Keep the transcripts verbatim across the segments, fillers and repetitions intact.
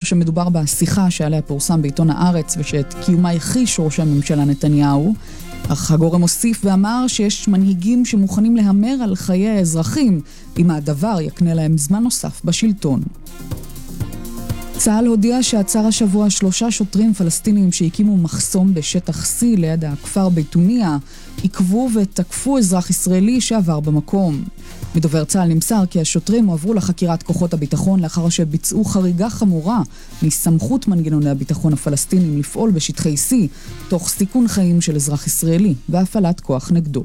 שמדובר בשיחה שעליה פורסם בעיתון הארץ ושאת קיומה הכחיש ראש הממשלה נתניהו, אך הגורם הוסיף ואמר שיש מנהיגים שמוכנים להמר על חיי האזרחים אם הדבר יקנה להם זמן נוסף בשלטון. צה"ל הודיע שעצר השבוע שלושה שוטרים פלסטינים שהקימו מחסום בשטח C ליד הכפר ביתוניה, עקבו ותקפו אזרח ישראלי שעבר במקום. מדובר צה"ל נמסר כי השוטרים הועברו לחקירת כוחות הביטחון לאחר שביצעו חריגה חמורה מסמכות מנגנוני הביטחון הפלסטינים לפעול בשטחי C, תוך סיכון חיים של אזרח ישראלי והפעלת כוח נגדו.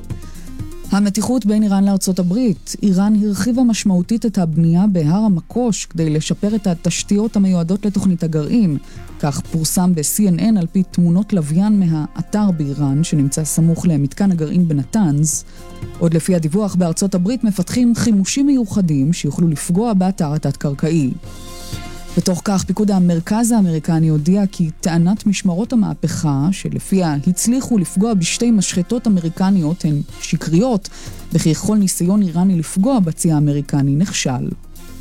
המתיחות בין איראן לארצות הברית. איראן הרחיבה משמעותית את הבנייה בהר המקוש כדי לשפר את התשתיות המיועדות לתוכנית הגרעין. כך פורסם ב-סי אן אן על פי תמונות לוויין מהאתר באיראן שנמצא סמוך למתקן הגרעין בנתנז. עוד לפי הדיווח, בארצות הברית מפתחים חימושים מיוחדים שיוכלו לפגוע באתר התת-קרקעי. בתוך כך, פיקוד המרכז האמריקני הודיע כי טענת משמרות המהפכה, שלפיה הצליחו לפגוע בשתי משחטות אמריקניות, הן שקריות, וכי כל ניסיון איראני לפגוע בצי האמריקני נכשל.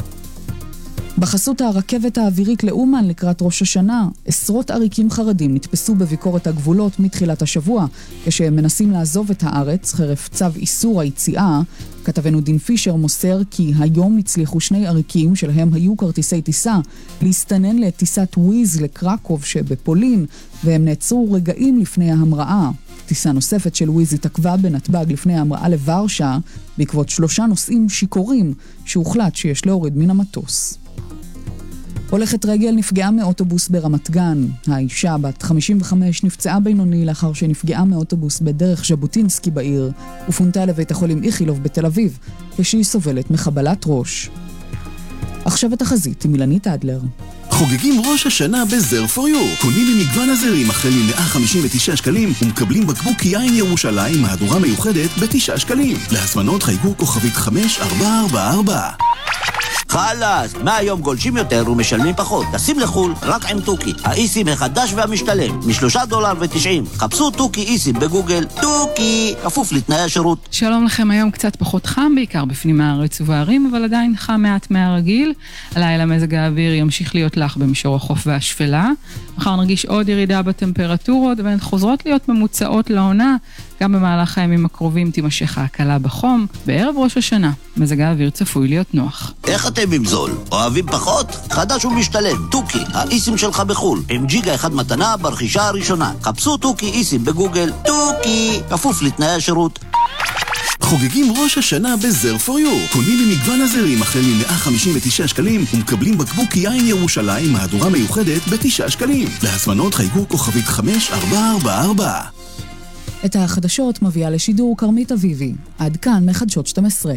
בחסות הרכבת האווירית לאומן לקראת ראש השנה, עשרות עריקים חרדים נתפסו בביקורת הגבולות מתחילת השבוע, כשהם מנסים לעזוב את הארץ חרף צו איסור היציאה. כתבנו דין פישר מוסר כי היום הצליחו שני עריקים שלהם היו כרטיסי טיסה להסתנן לטיסת וויז לקרקוב שבפולין, והם נעצרו רגעים לפני ההמראה. טיסה נוספת של וויז התעכבה בנתב"ג לפני ההמראה לוורשה, בעקבות שלושה נוסעים שיכורים שהוחלט שיש להוריד מן המטוס. הולכת רגל נפגעה מאוטובוס ברמת גן. האישה בת חמישים וחמש נפצעה בינוני לאחר שנפגעה מאוטובוס בדרך ז'בוטינסקי בעיר, ופונתה לבית החולים איכילוב בתל אביב, כשהיא סובלת מחבלת ראש. עכשיו התחזית עם אילנית אדלר. חוגגים ראש השנה בזר פור יו. קונים ממגוון הזרים החל מ-מאה חמישים ותשעה שקלים ומקבלים בקבוק יין ירושלים מהדורה מיוחדת ב-תשעה שקלים. להזמנות חייגו כוכבית חמש ארבע ארבע ארבע. חלאס, מהיום גולשים יותר ומשלמים פחות. טסים לחול רק עם טוקי, האיסים החדש והמשתלם, משלושה דולר ותשעים. חפשו טוקי איסים בגוגל. טוקי, כפוף לתנאי השירות. שלום לכם, היום קצת פחות חם, בעיקר בפנים הארץ ובערים, אבל עדיין חם מעט מהרגיל. הלילה מזג האוויר ימשיך להיות לח במישור החוף והשפלה. מחר נרגיש עוד ירידה בטמפרטורות, והן חוזרות להיות ממוצעות לעונה. גם במהלך הימים הקרובים תימשך ההקלה בחום. בערב ראש השנה, מזג האוויר צפוי להיות נוח. איך אתם עם זול? אוהבים פחות? חדש ומשתלם, טוקי, האיסים שלך בחול, עם ג'יגה אחד מתנה ברכישה הראשונה. חפשו טוקי איסים בגוגל. טוקי, כפוף לתנאי השירות. חוגגים ראש השנה בזר פור יו. קונים ממגוון הזרים החל מ-מאה חמישים ותשעה שקלים ומקבלים בקבוק יין ירושלים מהדורה מיוחדת ב-תשעה שקלים. להזמנות חייגו כוכבית חמש ארבע ארבע ארבע. את החדשות מביאה לשידור קרמית אביבי. עד כאן מחדשות שתים עשרה.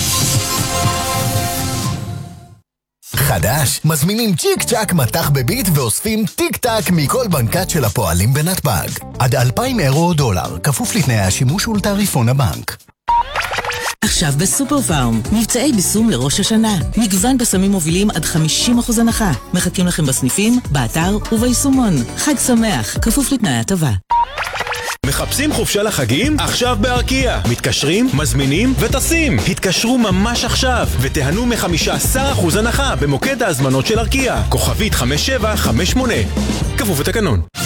חדש, מזמינים צ'יק צ'ק מתח בביט ואוספים טיק טק מכל בנקת של הפועלים בנתב"ג. עד אלפיים אירו או דולר, כפוף לתנאי השימוש ולתעריפון הבנק. עכשיו בסופר פארם, מבצעי ביסום לראש השנה. מגוון בסמים מובילים עד חמישים אחוז הנחה. מחכים לכם בסניפים, באתר וביישומון. חג שמח, כפוף לתנאי הטבה. מחפשים חופשה לחגים? עכשיו בארקיע. מתקשרים, מזמינים וטסים. התקשרו ממש עכשיו ותיהנו מ-חמישה עשר אחוז הנחה במוקד ההזמנות של ארקיע. כוכבית חמש שבע חמש שמונה. כפוף לתקנון.